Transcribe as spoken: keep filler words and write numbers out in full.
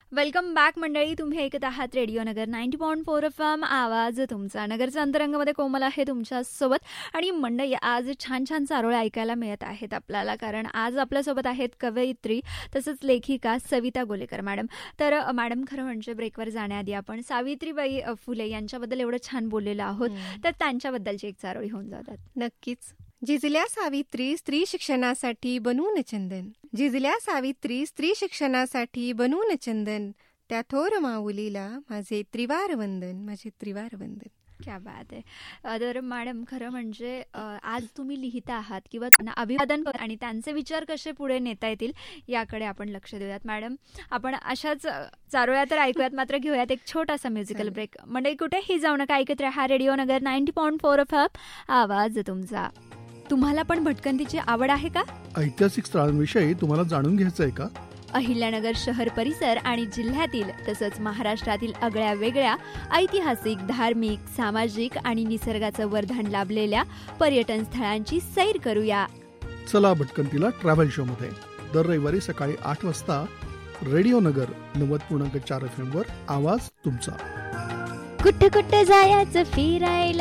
Welcome back मंडळी. तुम्ही ऐकत आहात रेडिओ नगर ninety point four F M. आवाज तुमचा. नगरच्या अंतरंगामध्ये कोमल आहे तुमच्यासोबत. आणि मंडळी, आज छान छान चारोळ्या ऐकायला मिळत आहेत आपल्याला, कारण आज आपल्यासोबत आहेत कवयित्री तसंच लेखिका सविता गोलेकर मॅडम. तर मॅडम, खरं म्हणजे ब्रेकवर जाण्याआधी आपण सावित्रीबाई फुले यांच्याबद्दल एवढं छान बोललेलो आहोत, तर त्यांच्याबद्दलची एक चारोळी होऊन जातात. नक्कीच. झिजल्या सावित्री स्त्री शिक्षणासाठी बनून चंदन, झिजल्या सावित्री स्त्री शिक्षणासाठी बनून चंदन, त्या थोर माऊलीला माझे त्रिवार वंदन, माझे त्रिवार वंदन. क्या बात आहे. तर मॅडम, खरं म्हणजे आज तुम्ही लिहिता आहात किंवा त्यांना अभिवादन कर आणि त्यांचे विचार कसे पुढे नेता येतील याकडे आपण लक्ष देऊयात. मॅडम, आपण अशाच चारोळ्या तर ऐकूयात, मात्र घेऊयात एक छोटासा म्युझिकल ब्रेक. म्हणजे कुठेही जाऊ नका, ऐकत राहा रेडिओ नगर ninety point four F M. आवाज तुमचा. तुम्हाला पण भटकंतीची आवड आहे का? ऐतिहासिक स्थळांविषयी तुम्हाला जाणून घ्यायचं आहे का? अहिल्यानगर शहर परिसर आणि जिल्ह्यातील तसंच महाराष्ट्रातील आगळ्या वेगळ्या ऐतिहासिक, धार्मिक, सामाजिक आणि निसर्गाचं वरदान लाभलेल्या पर्यटन स्थळांची सैर करूया. चला भटकंतीला ट्रॅव्हल शो मध्ये दर रविवारी सकाळी आठ वाजता रेडिओ नगर नव्वद पूर्णांक चार एफ एम वर. आवाज तुमचा. कुठं कुठं जायचं फिरायला